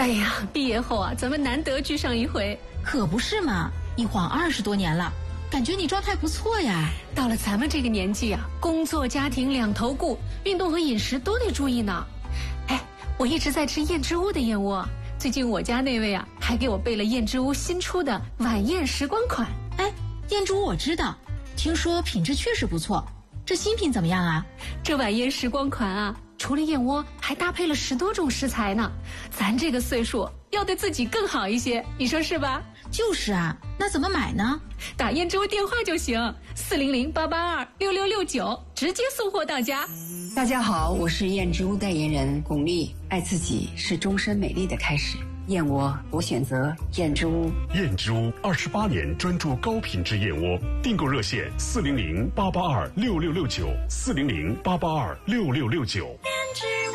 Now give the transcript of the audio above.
哎呀，毕业后啊，咱们难得聚上一回。 可不是嘛，一晃20多年了，感觉你状态不错呀。 到了咱们这个年纪啊，工作家庭两头顾，运动和饮食都得注意呢。哎，我一直在吃燕之屋的燕窝，最近我家那位啊，还给我备了燕之屋新出的晚宴时光款。 哎，燕之屋我知道，听说品质确实不错，这新品怎么样啊？ 这晚宴时光款啊，除了燕窝，还搭配了10多种食材呢。咱这个岁数要对自己更好一些，你说是吧？ 就是啊，那怎么买呢？ 打燕之屋电话就行，400-882-6669，直接送货到家。 大家好，我是燕之屋代言人巩俐。爱自己是终身美丽的开始，燕窝我选择燕之屋。 燕之屋28年专注高品质燕窝，订购热线400-882-6669，400-882-6669。